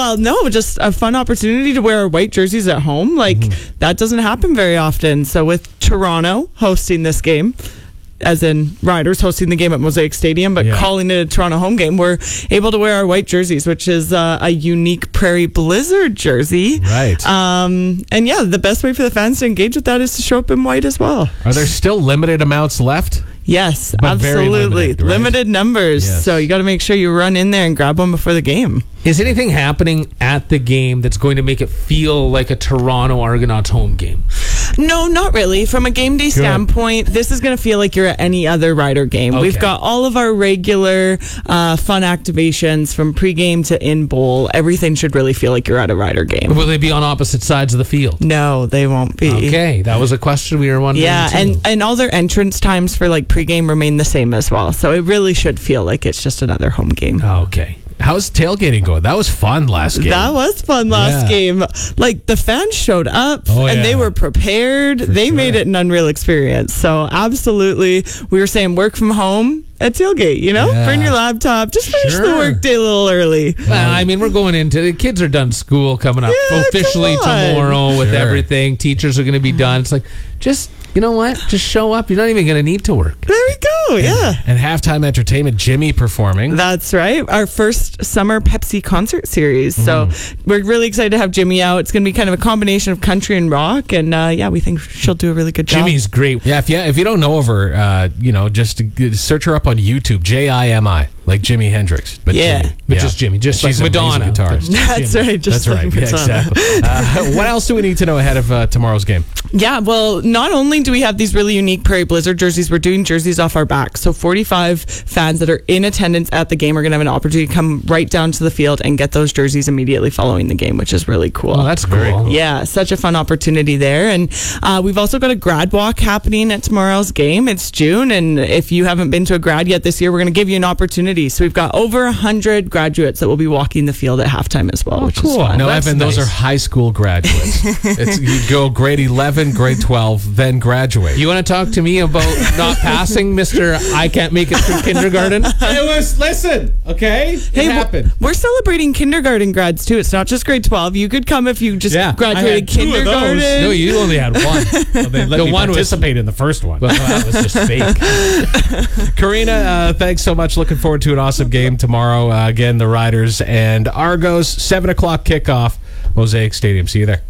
Well, no, just a fun opportunity to wear our white jerseys at home. That doesn't happen very often. So with Toronto hosting this game, as in Riders hosting the game at Mosaic Stadium, but calling it a Toronto home game, we're able to wear our white jerseys, which is a unique Prairie Blizzard jersey. Right. And the best way for the fans to engage with that is to show up in white as well. Are there still limited amounts left? Yes, But very absolutely. limited, right? Limited numbers. Yes. So you got to make sure you run in there and grab one before the game. Is anything happening at the game that's going to make it feel like a Toronto Argonauts home game? No, not really. From a game day standpoint, this is going to feel like you're at any other Rider game. Okay. We've got all of our regular fun activations from pregame to in bowl. Everything should really feel like you're at a Rider game. Will they be on opposite sides of the field? No, they won't be. Okay, that was a question we were wondering. Yeah, too. and all their entrance times for pregame remain the same as well. So it really should feel like it's just another home game. Okay. How's tailgating going? That was fun last game. That was fun last game. The fans showed up and they were prepared. They made it an unreal experience. So absolutely, we were saying work from home at tailgate, bring your laptop, just finish the workday a little early. Well, we're going into the kids are done school coming up officially tomorrow with everything. Teachers are going to be done. It's just, you know what? Just show up. You're not even going to need to work. There we go. Yeah. And halftime entertainment, Jimmy performing. That's right. Our first summer Pepsi concert series. So we're really excited to have Jimmy out. It's going to be kind of a combination of country and rock. And we think she'll do a really good job. Jimmy's great. Yeah, if you don't know of her, just search her up on YouTube, Jimi, like Jimi Hendrix. But Jimmy. But just Jimmy. Just She's like Madonna. An amazing guitarist. That's right. Just That's right. like Yeah, exactly. What else do we need to know ahead of tomorrow's game? Yeah, well, not only do we have these really unique Prairie Blizzard jerseys, we're doing jerseys off our back. So 45 fans that are in attendance at the game are going to have an opportunity to come right down to the field and get those jerseys immediately following the game, which is really cool. Oh, that's cool. Yeah, such a fun opportunity there. And we've also got a grad walk happening at tomorrow's game. It's June, and if you haven't been to a grad yet this year, we're going to give you an opportunity. So we've got over 100 graduates that will be walking the field at halftime as well, which is fun. No, That's Evan, those nice. are high school graduates. You go grade 11, grade 12, then graduate. You want to talk to me about not passing, Mr. I can't make it through kindergarten? Listen, okay? Hey, we're celebrating kindergarten grads too. It's not just grade 12. You could come if you just graduated kindergarten. No, you only had one. They let me participate in the first one. Well, that was just fake. Karina, thanks so much. Looking forward to an awesome game tomorrow. Again, the Riders and Argos, 7 o'clock kickoff, Mosaic Stadium. See you there.